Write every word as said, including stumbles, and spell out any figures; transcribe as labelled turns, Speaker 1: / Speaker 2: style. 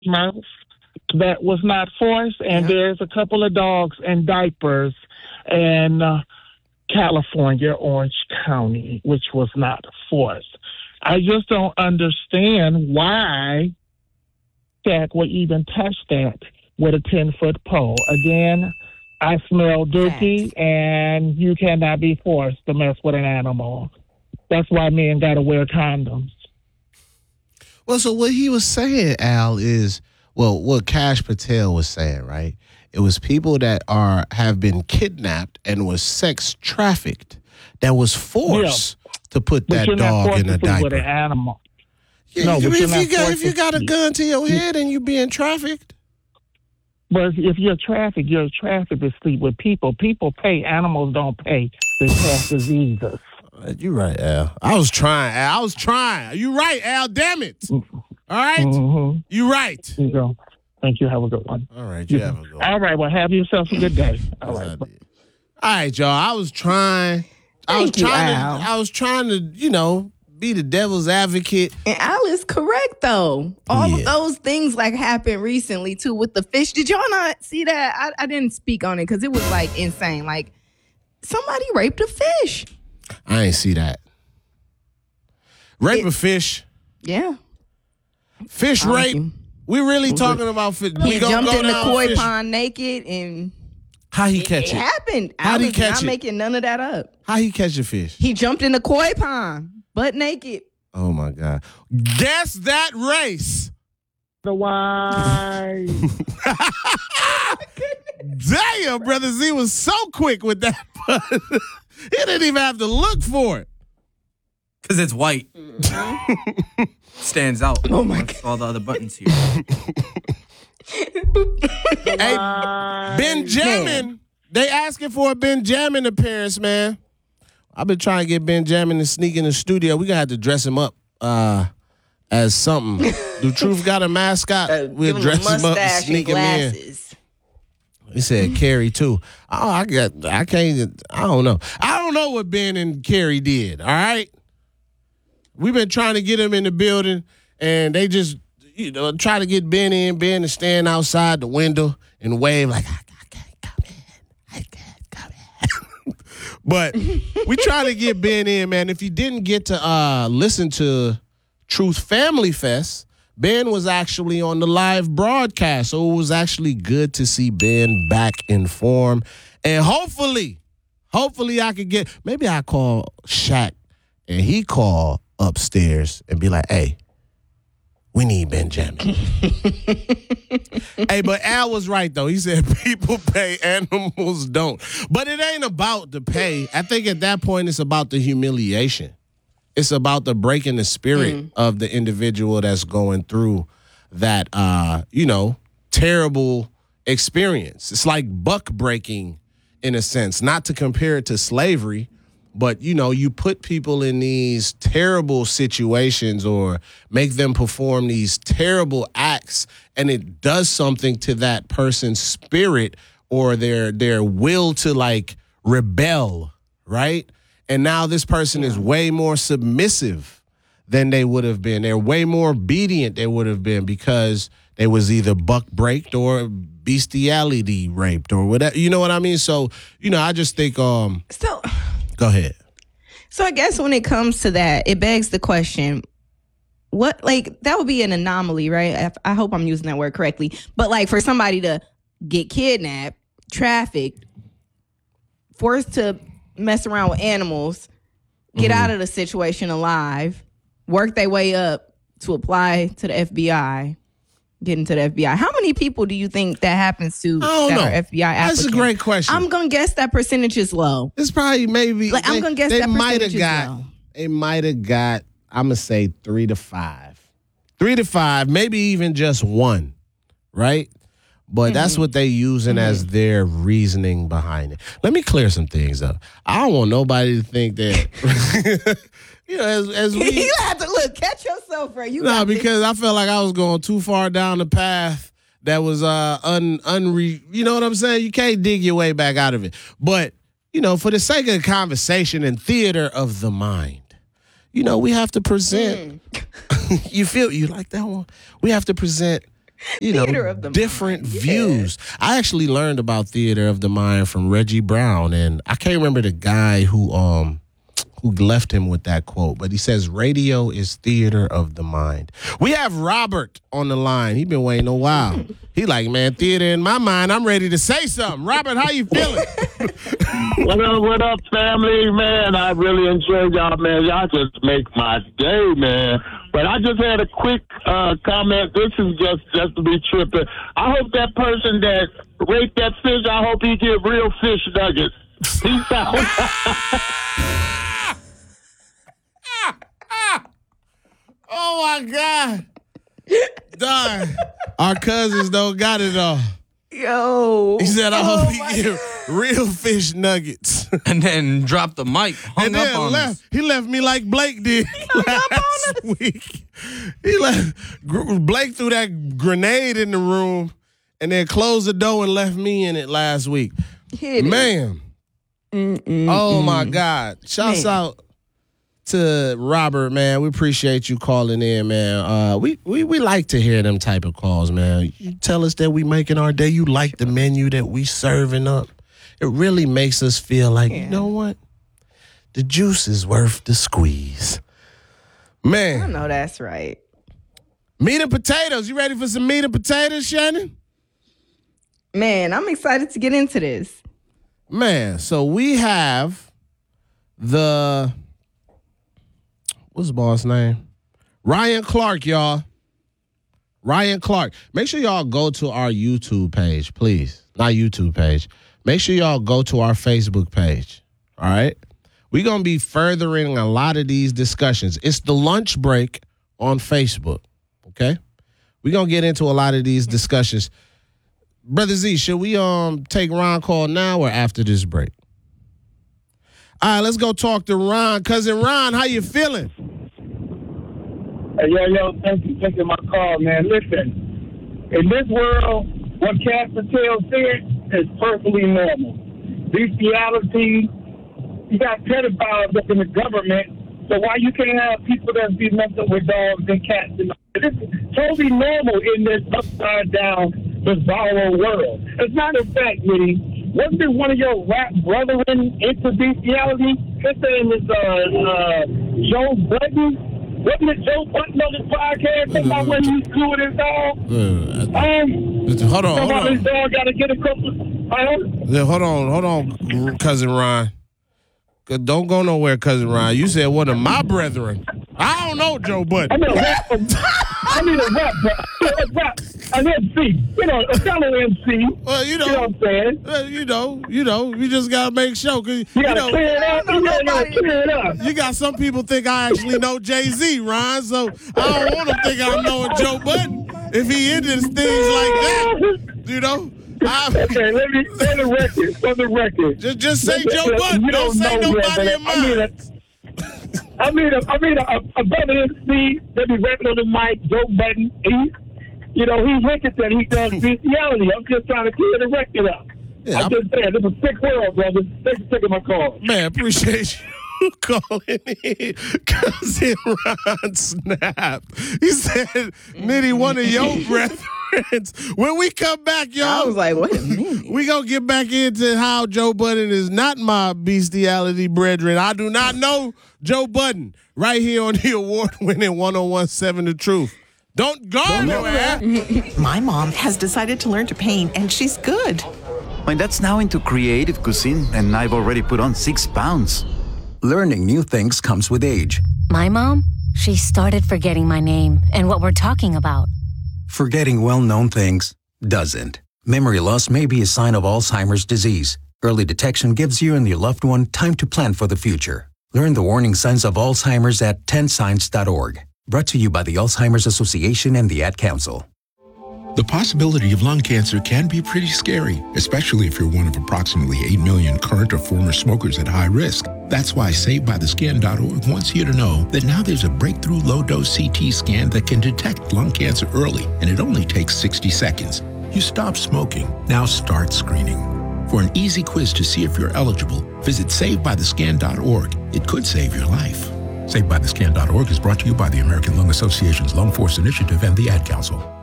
Speaker 1: mouth that was not forced, and
Speaker 2: Yeah.
Speaker 1: there's a couple of dogs in diapers in uh, California, Orange County, which was not forced. I just don't understand why Jack would even touch that with a ten-foot pole. Again, I smell dookie,
Speaker 2: Facts.
Speaker 1: and you cannot be forced to mess with an animal. That's why men got to wear condoms.
Speaker 3: Well, so what he was saying, Al, is well, what Cash Patel was saying, right? It was people that are have been kidnapped and was sex trafficked that was forced to put
Speaker 1: But
Speaker 3: that
Speaker 1: you're not
Speaker 3: dog
Speaker 1: forced
Speaker 3: in a
Speaker 1: to sleep with an
Speaker 3: diaper.
Speaker 1: animal.
Speaker 3: Yeah,
Speaker 1: No,
Speaker 3: I
Speaker 1: but
Speaker 3: mean,
Speaker 1: you're
Speaker 3: if
Speaker 1: not
Speaker 3: you got
Speaker 1: forced
Speaker 3: if you
Speaker 1: to
Speaker 3: got a
Speaker 1: sleep.
Speaker 3: gun to your head and you being trafficked,
Speaker 1: But if if you're trafficked, you're trafficked to sleep with people. People pay. Animals don't pay. They pass diseases.
Speaker 3: you're right, Al. I was trying, Al. I was trying. You right, Al. Damn it. All right,
Speaker 1: Mm-hmm.
Speaker 3: you right.
Speaker 1: You go. Thank you. Have a good one.
Speaker 3: All right, you have a good one.
Speaker 1: All right. Well, have yourself a good day. All
Speaker 3: Yes, I
Speaker 1: right.
Speaker 3: did. All right, y'all. I was trying. I was
Speaker 2: Thank you,
Speaker 3: trying
Speaker 2: Al.
Speaker 3: to. I was trying to, you know, be the devil's advocate.
Speaker 2: And Al is correct though. All
Speaker 3: Yeah.
Speaker 2: of those things like happened recently too with the fish. Did y'all not see that? I, I didn't speak on it because it was like insane. Like somebody raped a fish.
Speaker 3: I ain't see that. Rape
Speaker 2: It-
Speaker 3: a fish.
Speaker 2: Yeah.
Speaker 3: Fish
Speaker 2: Thank
Speaker 3: rape.
Speaker 2: you.
Speaker 3: We really talking about fish.
Speaker 2: He
Speaker 3: We go-
Speaker 2: jumped
Speaker 3: go
Speaker 2: in the
Speaker 3: down
Speaker 2: koi
Speaker 3: fish.
Speaker 2: pond naked and
Speaker 3: How he
Speaker 2: it,
Speaker 3: catch
Speaker 2: it
Speaker 3: it?
Speaker 2: happened.
Speaker 3: How'd
Speaker 2: I
Speaker 3: he
Speaker 2: was
Speaker 3: catch
Speaker 2: not
Speaker 3: it?
Speaker 2: making none of that up.
Speaker 3: How he catch a fish?
Speaker 2: He jumped in the koi pond, butt naked.
Speaker 3: Oh my God. Guess that race.
Speaker 1: The why?
Speaker 3: Damn, brother Z was so quick with that. He didn't even have to look for it.
Speaker 4: Because it's white. Stands out.
Speaker 2: Oh my
Speaker 4: amongst all the other buttons here.
Speaker 3: Hey, Benjamin. They asking for a Benjamin appearance, man. I've been trying to get Benjamin to sneak in the studio. We gonna have to dress him up uh, as something. Do Truth got a mascot?
Speaker 2: Uh,
Speaker 3: We'll
Speaker 2: give him a
Speaker 3: dress him up and
Speaker 2: mustache
Speaker 3: sneak
Speaker 2: and
Speaker 3: him in.
Speaker 2: glasses.
Speaker 3: He said Carrie too. Oh, I got. I can't. I don't know. I don't know what Ben and Carrie did. All right. We've been trying to get him in the building, and they just, you know, try to get Ben in. Ben to stand outside the window and wave like, I, I can't come in. I can't come in. But we try to get Ben in, man. If you didn't get to uh, listen to Truth Family Fest, Ben was actually on the live broadcast, so it was actually good to see Ben back in form. And hopefully, hopefully I could get, maybe I call Shaq and he call upstairs and be like, hey, we need Benjamin. Hey, but Al was right, though. He said people pay, animals don't. But it ain't about the pay. I think at that point it's about the humiliation. It's about the breaking the spirit
Speaker 2: Mm.
Speaker 3: of the individual that's going through that, uh, you know, terrible experience. It's like buck breaking in a sense, not to compare it to slavery, but, you know, you put people in these terrible situations or make them perform these terrible acts, and it does something to that person's spirit or their their will to, like, rebel, right? And now this person is way more submissive than they would have been. They're way more obedient they would have been because they was either buck breaked or bestiality raped or whatever. You know what I mean? So, you know, I just think, um,
Speaker 2: So,
Speaker 3: go ahead.
Speaker 2: so I guess when it comes to that, it begs the question, what, like, that would be an anomaly, right? I, I hope I'm using that word correctly. But, like, for somebody to get kidnapped, trafficked, forced to mess around with animals, get
Speaker 3: Mm-hmm.
Speaker 2: out of the situation alive, work their way up to apply to the F B I, get into the F B I. How many people do you think that happens to
Speaker 3: I don't
Speaker 2: that
Speaker 3: know.
Speaker 2: are F B I applicants?
Speaker 3: That's a great question.
Speaker 2: I'm going to guess that percentage is low.
Speaker 3: It's probably maybe
Speaker 2: Like, I'm
Speaker 3: they-
Speaker 2: gonna guess
Speaker 3: they
Speaker 2: that
Speaker 3: might have
Speaker 2: percentage is
Speaker 3: got
Speaker 2: low.
Speaker 3: they might have got I'm gonna say three to five, three to five, maybe even just one, right? But that's what they using as their reasoning behind it. Let me clear some things up. I don't want nobody to think that you know as as we
Speaker 2: You have to look, catch yourself, right? You
Speaker 3: no,
Speaker 2: got this.
Speaker 3: because I felt like I was going too far down the path that was uh un unre you know what I'm saying? You can't dig your way back out of it. But, you know, for the sake of the conversation and theater of the mind, you know, we have to present you feel you like that one? We have to present you know,
Speaker 2: Theater of the
Speaker 3: different
Speaker 2: mind, yeah.
Speaker 3: views. I actually learned about theater of the mind from Reggie Brown, and I can't remember the guy who um who left him with that quote, but he says radio is theater of the mind. We have Robert on the line. He been waiting a while. He like, man, theater in my mind. I'm ready to say something. Robert, how you feeling?
Speaker 1: What up, what up, family? Man, I really enjoyed y'all, man. Y'all just make my day, man. But I just had a quick uh, comment. This is just, just to be tripping. I hope that person that raped that fish, I hope he get real fish nuggets. Peace out.
Speaker 3: Oh, my God. Darn. Our cousins don't got it all.
Speaker 2: Yo.
Speaker 3: He said, I
Speaker 2: Oh
Speaker 3: hope he
Speaker 2: my
Speaker 3: get real fish nuggets.
Speaker 4: And then dropped the mic, hung
Speaker 3: And
Speaker 4: up
Speaker 3: then
Speaker 4: on
Speaker 3: left.
Speaker 4: us.
Speaker 3: He left me like Blake did last week. He left. Gr- Blake threw that grenade in the room and then closed the door and left me in it last week.
Speaker 2: Hit it.
Speaker 3: Man.
Speaker 2: Mm-mm,
Speaker 3: Oh,
Speaker 2: mm.
Speaker 3: my God. Shouts
Speaker 2: Man.
Speaker 3: out to Robert, man. We appreciate you calling in, man. Uh, we, we we like to hear them type of calls, man. You tell us that we making our day. You like the menu that we serving up. It really makes us feel like,
Speaker 2: Yeah.
Speaker 3: you know what? The juice is worth the squeeze.
Speaker 2: I
Speaker 3: Man,
Speaker 2: know that's right.
Speaker 3: meat and potatoes. You ready for some meat and potatoes, Shannon?
Speaker 2: Man, I'm excited to get into this.
Speaker 3: Man, so we have the, what's the boss name? Ryan Clark, y'all. Ryan Clark. Make sure y'all go to our YouTube page, please. Not YouTube page. Make sure y'all go to our Facebook page. All right? We're going to be furthering a lot of these discussions. It's the lunch break on Facebook. Okay? We're going to get into a lot of these discussions. Brother Z, should we um take Ron call now or after this break? All right, let's go talk to Ron. Cousin Ron, how you feeling?
Speaker 1: Hey, yo, yo, thank you for taking my call, man. Listen, in this world, what Casper Tail said is perfectly normal. Bestiality, you got pedophiles up in the government, so why you can't have people that be messing with dogs and cats? And this is totally normal in this upside-down, bizarre world. It's not a fact, Mitty. Wasn't it one of your rap brethren into bestiality? His name is uh, uh, Joe Budden. Wasn't it Joe Budden on this podcast talking about when he's screwing his dog?
Speaker 3: Uh,
Speaker 1: Um,
Speaker 3: hold on, hold
Speaker 1: about his
Speaker 3: on.
Speaker 1: dog got to get a couple. Uh,
Speaker 3: Yeah, hold on, hold on, Cousin Ron. Don't go nowhere, Cousin Ron. You said one of my brethren. I don't know, Joe Budden.
Speaker 1: I mean a rap. I mean a rap, bro. A rap. An M C. You know, a fellow M C.
Speaker 3: Well, you know,
Speaker 1: You know what I'm saying?
Speaker 3: uh, you know, you know, you just gotta make sure, cause
Speaker 1: You
Speaker 3: you
Speaker 1: got to
Speaker 3: know,
Speaker 1: clear it up. You got to clear it up.
Speaker 3: you got some people think I actually know Jay-Z, Ron. So I don't want them to think I'm knowing Joe Budden if he into things like that. You know, I,
Speaker 1: Okay, let me, for the record, for the record.
Speaker 3: just just say
Speaker 1: Let-
Speaker 3: Joe
Speaker 1: let-
Speaker 3: Budden.
Speaker 1: you
Speaker 3: Don't say
Speaker 1: know yet,
Speaker 3: nobody
Speaker 1: but
Speaker 3: in
Speaker 1: I mean,
Speaker 3: mind.
Speaker 1: a, I mean, a, I mean, a, a brother M C that be rapping on the mic, Joe Budden. He, you know, he hinted that he does bestiality. I'm just trying to clear the record up.
Speaker 3: Yeah,
Speaker 1: I'm
Speaker 3: I'm-
Speaker 1: just saying, it's a sick world, brother. Thanks for taking my call.
Speaker 3: Man, appreciate you calling in. Cousin Ron Snap. He said, Nitty, one of your brethren. When we come back, y'all.
Speaker 2: I was like, wait a minute.
Speaker 3: We gonna get back into how Joe Budden is not my bestiality brethren. I do not know Joe Budden. Right here on the award-winning one oh one point seven The Truth. Don't go nowhere.
Speaker 5: My mom has decided to learn to paint, and she's good.
Speaker 6: My dad's now into creative cuisine, and I've already put on six pounds.
Speaker 7: Learning new things comes with age.
Speaker 8: My mom, she started forgetting my name and what we're talking about.
Speaker 7: Forgetting well-known things doesn't. Memory loss may be a sign of Alzheimer's disease. Early detection gives you and your loved one time to plan for the future. Learn the warning signs of Alzheimer's at ten signs dot org. Brought to you by the Alzheimer's Association and the Ad Council.
Speaker 9: The possibility of lung cancer can be pretty scary, especially if you're one of approximately eight million current or former smokers at high risk. That's why Saved By The Scan dot org wants you to know that now there's a breakthrough low-dose C T scan that can detect lung cancer early, and it only takes sixty seconds. You stop smoking, now start screening. For an easy quiz to see if you're eligible, visit Saved By The Scan dot org. It could save your life. Saved By The Scan dot org is brought to you by the American Lung Association's Lung Force Initiative and the Ad Council.